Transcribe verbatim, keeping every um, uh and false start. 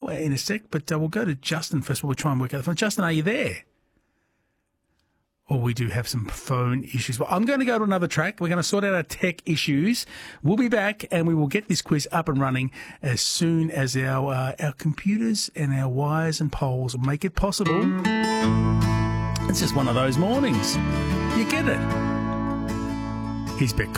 more in a sec, but uh, we'll go to Justin first. We'll try and work out the phone. Justin, are you there? Or we do have some phone issues. Well, I'm going to go to another track. We're going to sort out our tech issues. We'll be back and we will get this quiz up and running as soon as our uh, our computers and our wires and poles make it possible. It's just one of those mornings. You get it. Here's Beck